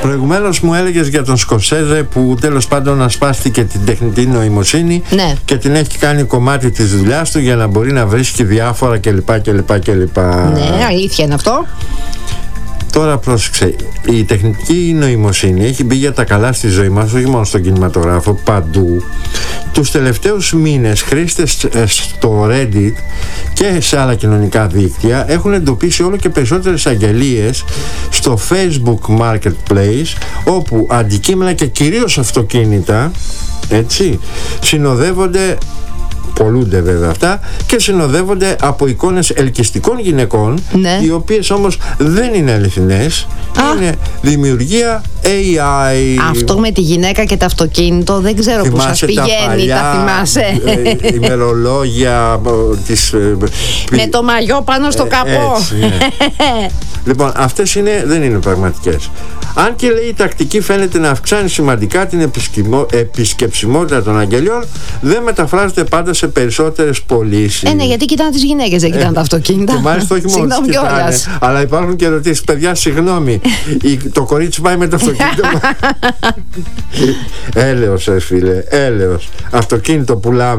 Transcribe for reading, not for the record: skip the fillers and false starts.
Προηγουμένως μου έλεγες για τον Σκορσέζε που τέλος πάντων ασπάστηκε την τεχνητή νοημοσύνη, ναι, και την έχει κάνει κομμάτι της δουλειάς του για να μπορεί να βρίσκει διάφορα κλπ. Ναι, αλήθεια είναι αυτό. Τώρα πρόσεξε, η τεχνητή νοημοσύνη έχει μπει για τα καλά στη ζωή μας, όχι μόνο στον κινηματογράφο, παντού. Τους τελευταίους μήνες χρήστες στο Reddit και σε άλλα κοινωνικά δίκτυα έχουν εντοπίσει όλο και περισσότερες αγγελίες στο Facebook Marketplace, όπου αντικείμενα και κυρίως αυτοκίνητα, έτσι, συνοδεύονται, πολλούνται βέβαια αυτά, και συνοδεύονται από εικόνες ελκυστικών γυναικών, ναι, οι οποίες όμως δεν είναι αληθινές, είναι δημιουργία AI. Αυτό με τη γυναίκα και το αυτοκίνητο δεν ξέρω πού σας πηγαίνει, τα θυμάσαι? Ημερολόγια με το μαγιό πάνω στο καπό. Έτσι, ναι. Λοιπόν, αυτές δεν είναι πραγματικές. Αν και λέει η τακτική φαίνεται να αυξάνει σημαντικά την επισκεψιμότητα των αγγελιών, δεν μεταφράζεται πάντα σε περισσότερες πωλήσεις. Ναι, γιατί κοιτάνε τις γυναίκες, δεν κοιτάνε τα αυτοκίνητα. Και μάλιστα όχι μόνο τις κοιτάνε, αλλά υπάρχουν και ερωτήσεις. Παιδιά, συγγνώμη, το κορίτσι πάει με το αυτοκίνητο. Έλεος, φίλε, έλεος. Αυτοκίνητο πουλάμε.